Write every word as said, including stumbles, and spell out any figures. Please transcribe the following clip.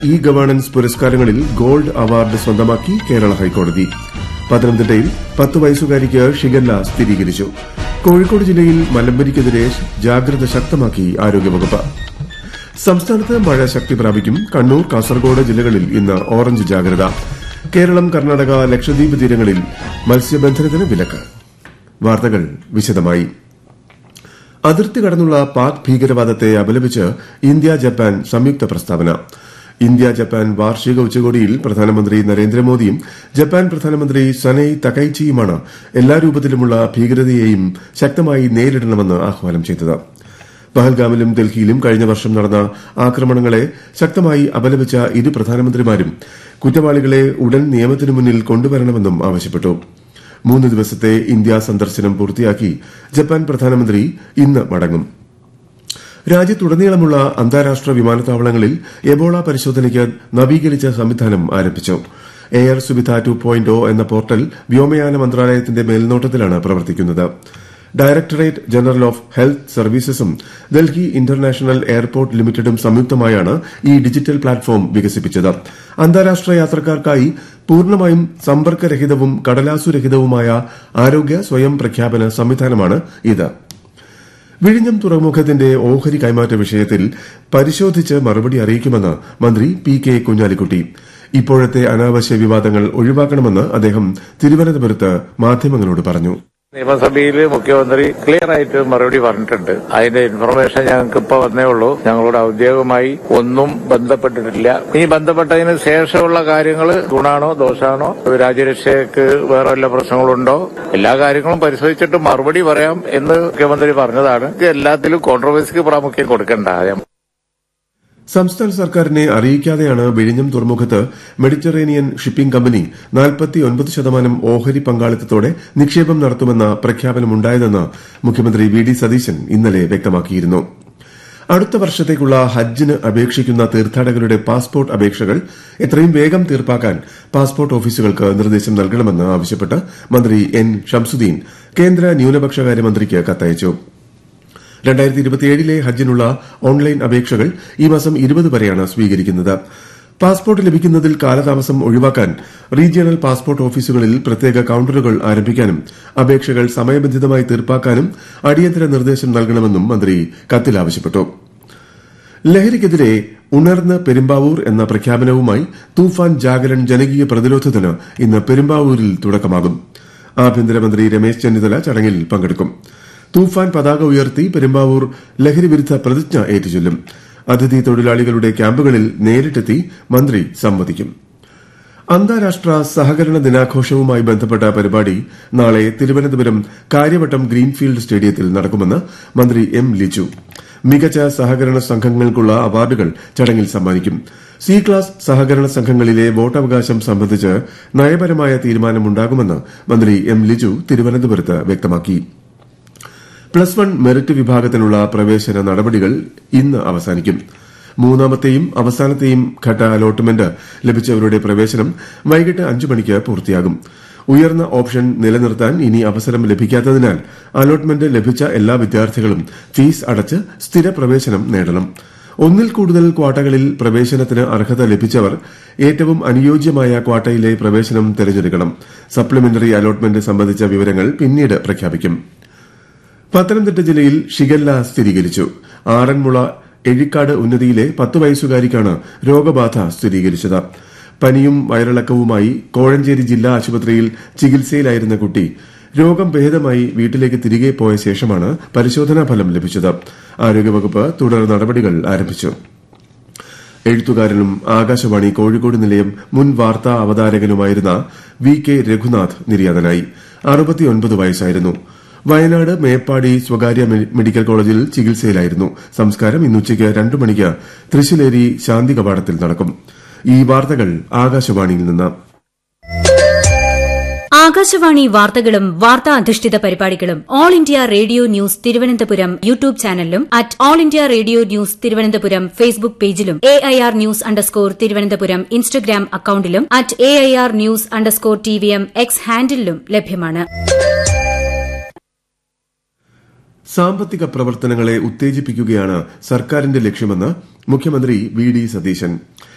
E governance പുരസ്കാരങ്ങളിൽ gold award സ്വന്തമാക്കി കേരള ഹൈക്കോടതി. പത്തനംതിട്ടയിൽ പത്ത് വയസ്സുകാരിക്ക് ഷിഗല്ല സ്ഥിരീകരിച്ചു. കോഴിക്കോട് ജില്ലയിൽ മലമ്പനിക്കെതിരെ ജാഗ്രത ശക്തമാക്കി ആരോഗ്യവകുപ്പ്. സംസ്ഥാനത്ത് മഴ ശക്തി പ്രാപിക്കും. കണ്ണൂർ, കാസർഗോഡ് ജില്ലകളിൽ ഇന്ന് ഓറഞ്ച് ജാഗ്രത. കേരളം, കർണാടക, ലക്ഷദ്വീപ് തീരങ്ങളിൽ മത്സ്യബന്ധനത്തിന് വിലക്ക്. വാർത്തകൾ വിശദമായി. അതിർത്തി കടന്നുള്ള പാക് ഭീകരവാദത്തെ അപലപിച്ച് ഇന്ത്യ ജപ്പാൻ സംയുക്ത പ്രസ്താവന. ഇന്ത്യ ജപ്പാൻ വാർഷിക ഉച്ചകോടിയിൽ പ്രധാനമന്ത്രി നരേന്ദ്രമോദിയും ജപ്പാൻ പ്രധാനമന്ത്രി സനൈ തകൈച്ചിയുമാണ് എല്ലാ രൂപത്തിലുമുള്ള ഭീകരതയെയും ശക്തമായി നേരിടണമെന്ന് ആഹ്വാനം ചെയ്തത്. പഹൽഗാമിലും ഡൽഹിയിലും കഴിഞ്ഞ വർഷം നടന്ന ആക്രമണങ്ങളെ ശക്തമായി അപലപിച്ച ഇരു പ്രധാനമന്ത്രിമാരും കുറ്റവാളികളെ ഉടൻ നിയമത്തിനു മുന്നിൽ കൊണ്ടുവരണമെന്നും ആവശ്യപ്പെട്ടു. മൂന്ന് ദിവസത്തെ ഇന്ത്യാ സന്ദർശനം പൂർത്തിയാക്കി ജപ്പാൻ പ്രധാനമന്ത്രി ഇന്ന് മടങ്ങും. രാജ്യത്തുടനീളമുള്ള അന്താരാഷ്ട്ര വിമാനത്താവളങ്ങളിൽ എബോള പരിശോധനയ്ക്ക് നവീകരിച്ച സംവിധാനം ആരംഭിച്ചു. എയർ സുവിധ ടു പോയിന്റ് എന്ന പോർട്ടൽ വ്യോമയാന മന്ത്രാലയത്തിന്റെ മേൽനോട്ടത്തിലാണ് പ്രവർത്തിക്കുന്നത്. Directorate general of health സർവീസസും Delhi international airport ലിമിറ്റഡും സംയുക്തമായാണ് ഈ ഡിജിറ്റൽ പ്ലാറ്റ്ഫോം വികസിപ്പിച്ചത്. അന്താരാഷ്ട്ര യാത്രക്കാർക്കായി പൂർണ്ണമായും സമ്പർക്കരഹിതവും കടലാസുരഹിതവുമായ ആരോഗ്യ സ്വയം പ്രഖ്യാപന സംവിധാനമാണ് ഇത്. വിഴിഞ്ഞം തുറമുഖത്തിന്റെ ഓഹരി കൈമാറ്റ വിഷയത്തിൽ പരിശോധിച്ച് മറുപടി അറിയിക്കുമെന്ന് മന്ത്രി പി കെ കുഞ്ഞാലിക്കുട്ടി. ഇപ്പോഴത്തെ അനാവശ്യ വിവാദങ്ങൾ ഒഴിവാക്കണമെന്ന് അദ്ദേഹം തിരുവനന്തപുരത്ത് മാധ്യമങ്ങളോട് പറഞ്ഞു. നിയമസഭയിൽ മുഖ്യമന്ത്രി ക്ലിയർ ആയിട്ട് മറുപടി പറഞ്ഞിട്ടുണ്ട്. അതിന്റെ ഇൻഫർമേഷൻ ഞങ്ങൾക്ക് ഇപ്പൊ വന്നേ ഉള്ളൂ. ഞങ്ങളോട് ഔദ്യോഗികമായി ഒന്നും ബന്ധപ്പെട്ടിട്ടില്ല. ഇനി ബന്ധപ്പെട്ടതിന് ശേഷമുള്ള കാര്യങ്ങൾ ഗുണാണോ ദോഷാണോ, രാജ്യരക്ഷയ്ക്ക് വേറെ വല്ല പ്രശ്നങ്ങളുണ്ടോ, എല്ലാ കാര്യങ്ങളും പരിശോധിച്ചിട്ട് മറുപടി പറയാം എന്ന് മുഖ്യമന്ത്രി പറഞ്ഞതാണ്. എല്ലാത്തിലും കോൺട്രവേഴ്സിക്ക് പ്രാമുഖ്യം കൊടുക്കണ്ട. സംസ്ഥാന സർക്കാരിനെ അറിയിക്കാതെയാണ് വിഴിഞ്ഞം തുറമുഖത്ത് മെഡിറ്ററേനിയൻ ഷിപ്പിംഗ് കമ്പനി നാൽപ്പത്തിയൊൻപത് ശതമാനം ഓഹരി പങ്കാളിത്തത്തോടെ നിക്ഷേപം നടത്തുമെന്ന പ്രഖ്യാപനമുണ്ടായതെന്ന് മുഖ്യമന്ത്രി വി ഡി സതീശൻ ഇന്നലെ വ്യക്തമാക്കിയിരുന്നു. അടുത്ത വർഷത്തേക്കുള്ള ഹജ്ജിന് അപേക്ഷിക്കുന്ന തീർത്ഥാടകരുടെ പാസ്പോർട്ട് അപേക്ഷകൾ എത്രയും വേഗം തീർപ്പാക്കാൻ പാസ്പോർട്ട് ഓഫീസുകൾക്ക് നിർദ്ദേശം നൽകണമെന്ന് ആവശ്യപ്പെട്ട് മന്ത്രി എൻ ഷംസുദ്ദീൻ കേന്ദ്ര ന്യൂനപക്ഷകാര്യമന്ത്രിക്ക് കത്തയച്ചു. രണ്ടായിരത്തി ഇരുപത്തിയേഴിലെ ഹജ്ജിനുള്ള ഓൺലൈൻ അപേക്ഷകൾ ഈ മാസം ഇരുപത് വരെയാണ് സ്വീകരിക്കുന്നത്. പാസ്പോർട്ട് ലഭിക്കുന്നതിൽ കാലതാമസം ഒഴിവാക്കാൻ റീജിയണൽ പാസ്പോർട്ട് ഓഫീസുകളിൽ പ്രത്യേക കൌണ്ടറുകൾ ആരംഭിക്കാനും അപേക്ഷകൾ സമയബന്ധിതമായി തീർപ്പാക്കാനും അടിയന്തര നിർദ്ദേശം നൽകണമെന്നും മന്ത്രി കത്തിൽ ആവശ്യപ്പെട്ടു. ലഹരിക്കെതിരെ ഉണർന്ന് പെരുമ്പാവൂർ എന്ന പ്രഖ്യാപനവുമായി തൂഫാൻ ജാഗരൺ ജനകീയ പ്രതിരോധത്തിന് ഇന്ന് പെരുമ്പാവൂരിൽ തുടക്കമാകും. ആഭ്യന്തരമന്ത്രി രമേശ് ചെന്നിത്തല ചടങ്ങിൽ പങ്കെടുക്കും. തൂഫാൻ പതാക ഉയർത്തി പെരുമ്പാവൂർ ലഹരിവിരുദ്ധ പ്രതിജ്ഞ ഏറ്റുചൊല്ലും. അതിഥി തൊഴിലാളികളുടെ ക്യാമ്പുകളിൽ നേരിട്ടെത്തി മന്ത്രി സംവദിക്കും. അന്താരാഷ്ട്ര സഹകരണ ദിനാഘോഷവുമായി ബന്ധപ്പെട്ട പരിപാടി നാളെ തിരുവനന്തപുരം കാര്യവട്ടം ഗ്രീൻഫീൽഡ് സ്റ്റേഡിയത്തിൽ നടക്കുമെന്ന് മന്ത്രി എം ലിജു. മികച്ച സഹകരണ സംഘങ്ങൾക്കുള്ള അവാർഡുകൾ ചടങ്ങിൽ സമ്മാനിക്കും. സി ക്ലാസ് സഹകരണ സംഘങ്ങളിലെ വോട്ടവകാശം സംബന്ധിച്ച് നയപരമായ തീരുമാനമുണ്ടാകുമെന്ന് മന്ത്രി എം ലിജു തിരുവനന്തപുരത്ത് വ്യക്തമാക്കി. പ്ലസ് വൺ മെറിറ്റ് വിഭാഗത്തിനുള്ള പ്രവേശന നടപടികൾ ഇന്ന് അവസാനിക്കും. മൂന്നാമത്തെയും അവസാനത്തെയും ഘട്ട അലോട്ട്മെന്റ് ലഭിച്ചവരുടെ പ്രവേശനം വൈകിട്ട് അഞ്ചു മണിക്ക് പൂർത്തിയാകും. ഉയർന്ന ഓപ്ഷൻ നിലനിർത്താൻ ഇനി അവസരം ലഭിക്കാത്തതിനാൽ അലോട്ട്മെന്റ് ലഭിച്ച എല്ലാ വിദ്യാർത്ഥികളും ഫീസ് അടച്ച് സ്ഥിര പ്രവേശനം നേടണം. ഒന്നിൽ കൂടുതൽ ക്വാട്ടകളിൽ പ്രവേശനത്തിന് അർഹത ലഭിച്ചവർ ഏറ്റവും അനുയോജ്യമായ ക്വാട്ടയിലെ പ്രവേശനം തെരഞ്ഞെടുക്കണം. സപ്ലിമെന്ററി അലോട്ട്മെന്റ് സംബന്ധിച്ച വിവരങ്ങൾ പിന്നീട് പ്രഖ്യാപിക്കും. പത്തനംതിട്ട ജില്ലയിൽ ഷിഗല്ല സ്ഥിരീകരിച്ചു. ആറന്മുള എഴിക്കാട് ഉന്നതിയിലെ പത്ത് വയസ്സുകാരിക്കാണ് രോഗബാധ സ്ഥിരീകരിച്ചത്. പനിയും വയറിളക്കവുമായി കോഴഞ്ചേരി ജില്ലാ ആശുപത്രിയിൽ ചികിത്സയിലായിരുന്ന കുട്ടി രോഗം ഭേദമായി വീട്ടിലേക്ക് തിരികെ പോയ ശേഷമാണ് പരിശോധനാ ഫലം ലഭിച്ചത്. ആരോഗ്യവകുപ്പ് തുടർ നടപടികൾ ആരംഭിച്ചു. എഴുത്തുകാരനും ആകാശവാണി കോഴിക്കോട് നിലയം മുൻ വാർത്താ അവതാരകനുമായിരുന്ന വി കെ രഘുനാഥ് നിര്യാതനായി. അറുപത്തിയൊൻപത് വയസ്സായിരുന്നു. വയനാട് മേപ്പാടി സ്വകാര്യ മെഡിക്കൽ കോളേജിൽ ചികിത്സയിലായിരുന്നു. സംസ്കാരം ഇന്നുച്ചയ്ക്ക് രണ്ടു മണിക്ക് തൃശ്ശിലേരി ശാന്തി കവാടത്തിൽ നടക്കും. ഈ വാർത്തകൾ ആകാശവാണിയിൽ നിന്ന്. ആകാശവാണി വാർത്തകളും വാർത്താ അധിഷ്ഠിത പരിപാടികളും all India radio news Thiruvananthapuram YouTube ചാനലിലും at all India radio news Thiruvananthapuram Facebook പേജിലും A I R news underscore Thiruvananthapuram Instagram അക്കൌണ്ടിലും at A I R news underscore T V M X ഹാൻഡിലും ലഭ്യമാണ്. സാമ്പത്തിക പ്രവർത്തനങ്ങളെ ഉത്തേജിപ്പിക്കുകയാണ് സർക്കാരിന്റെ ലക്ഷ്യമെന്ന് മുഖ്യമന്ത്രി വി ഡി സതീശൻ.